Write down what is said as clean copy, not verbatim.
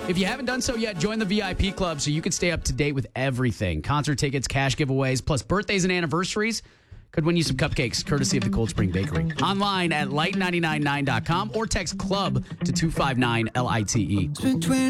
If you haven't done so yet, join the VIP club so you can stay up to date with everything. Concert tickets, cash giveaways, plus birthdays and anniversaries. Could win you some cupcakes, courtesy of the Cold Spring Bakery. Online at light999.com or text CLUB to 259-LITE.